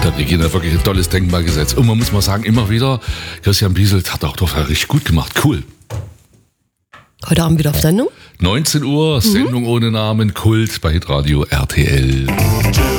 Der Regina wirklich ein tolles Denkmal gesetzt. Und man muss mal sagen, immer wieder, Christian Bieselt hat auch doch richtig gut gemacht. Cool. Heute Abend wieder auf Sendung? 19 Uhr, Sendung ohne Namen, Kult bei Hitradio RTL.